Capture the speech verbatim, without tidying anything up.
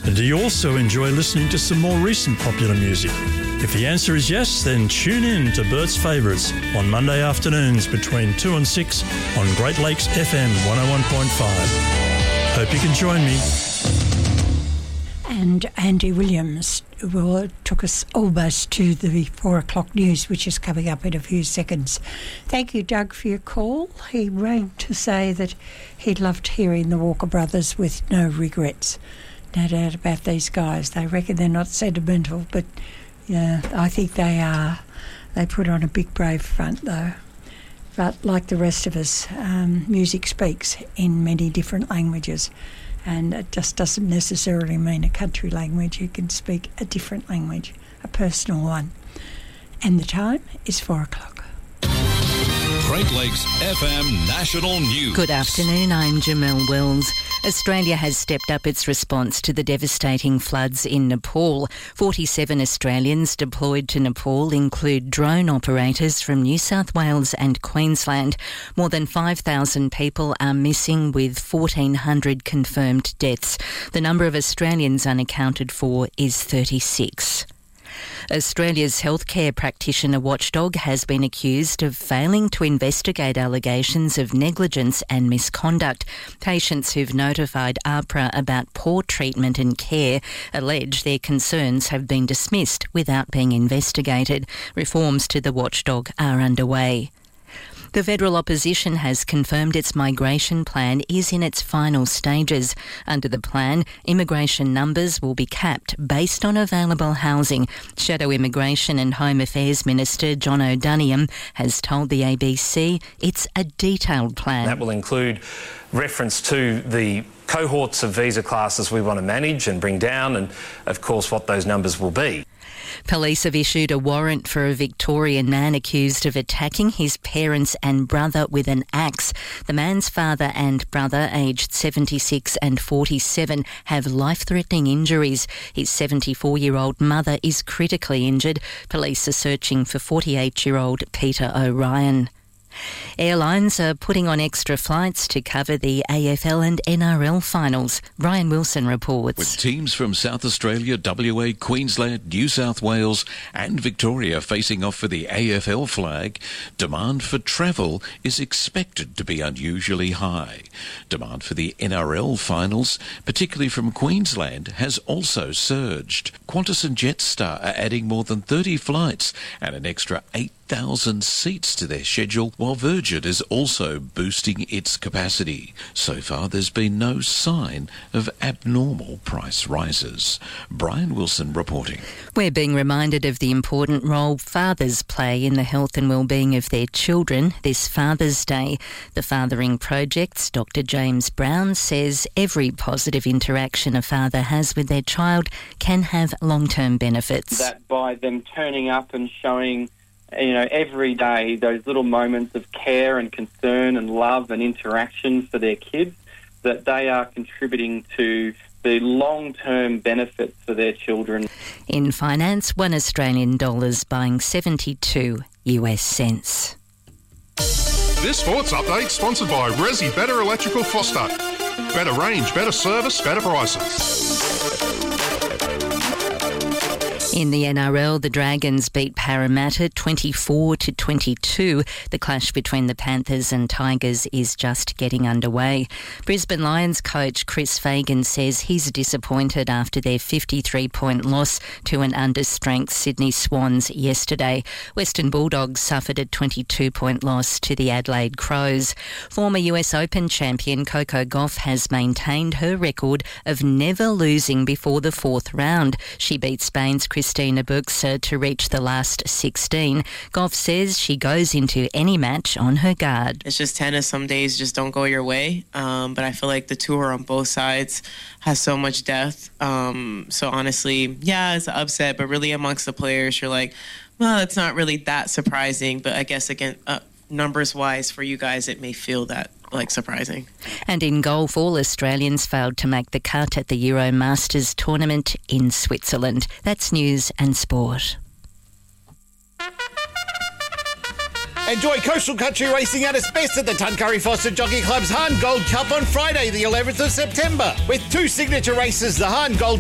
And do you also enjoy listening to some more recent popular music? If the answer is yes, then tune in to Bert's Favourites on Monday afternoons between two and six on Great Lakes F M one oh one point five. Hope you can join me. And Andy Williams will, took us almost to the four o'clock news, which is coming up in a few seconds. Thank you, Doug, for your call. He rang to say that he loved hearing the Walker Brothers with no regrets. No doubt about these guys. They reckon they're not sentimental, but yeah, I think they are. They put on a big, brave front, though. But like the rest of us, um, music speaks in many different languages. And it just doesn't necessarily mean a country language. You can speak a different language, a personal one. And the time is four o'clock. Great Lakes F M National News. Good afternoon, I'm Jamelle Wells. Australia has stepped up its response to the devastating floods in Nepal. forty-seven Australians deployed to Nepal include drone operators from New South Wales and Queensland. More than five thousand people are missing, with fourteen hundred confirmed deaths. The number of Australians unaccounted for is thirty-six. Australia's healthcare practitioner watchdog has been accused of failing to investigate allegations of negligence and misconduct. Patients who've notified AHPRA about poor treatment and care allege their concerns have been dismissed without being investigated. Reforms to the watchdog are underway. The federal opposition has confirmed its migration plan is in its final stages. Under the plan, immigration numbers will be capped based on available housing. Shadow Immigration and Home Affairs Minister John O'Donoghue has told the A B C it's a detailed plan. That will include reference to the cohorts of visa classes we want to manage and bring down, and of course what those numbers will be. Police have issued a warrant for a Victorian man accused of attacking his parents and brother with an axe. The man's father and brother, aged seventy-six and forty-seven, have life-threatening injuries. His seventy-four-year-old mother is critically injured. Police are searching for forty-eight-year-old Peter O'Ryan. Airlines are putting on extra flights to cover the A F L and N R L finals. Brian Wilson reports. With teams from South Australia, W A, Queensland, New South Wales and Victoria facing off for the A F L flag, demand for travel is expected to be unusually high. Demand for the N R L finals, particularly from Queensland, has also surged. Qantas and Jetstar are adding more than thirty flights and an extra eight thousand seats to their schedule, while Virgin is also boosting its capacity. So far, there's been no sign of abnormal price rises. Brian Wilson reporting. We're being reminded of the important role fathers play in the health and well-being of their children this Father's Day. The Fathering Project's Doctor James Brown says every positive interaction a father has with their child can have long-term benefits. That by them turning up and showing, you know, every day those little moments of care and concern and love and interaction for their kids, that they are contributing to the long-term benefits for their children. In finance, one Australian dollar's buying seventy-two US cents. This sports update sponsored by Resi Better Electrical Foster. Better range, better service, better prices. In the N R L, the Dragons beat Parramatta twenty-four to twenty-two. The clash between the Panthers and Tigers is just getting underway. Brisbane Lions coach Chris Fagan says he's disappointed after their fifty-three point loss to an under-strength Sydney Swans yesterday. Western Bulldogs suffered a twenty-two point loss to the Adelaide Crows. Former U S Open champion Coco Gauff has maintained her record of never losing before the fourth round. She beat Spain's Christina Buxa to reach the last sixteen. Gauff says she goes into any match on her guard. It's just tennis. Some days just don't go your way. Um, but I feel like the tour on both sides has so much depth. Um, so honestly, yeah, it's an upset. But really amongst the players, you're like, well, it's not really that surprising. But I guess, again, uh, numbers-wise for you guys, it may feel that like surprising. And in golf, all Australians failed to make the cut at the Euro Masters tournament in Switzerland. That's news and sport. Enjoy coastal country racing at its best at the Tuncurry Foster Jockey Club's Hahn Gold Cup on Friday, the eleventh of September. With two signature races, the Hahn Gold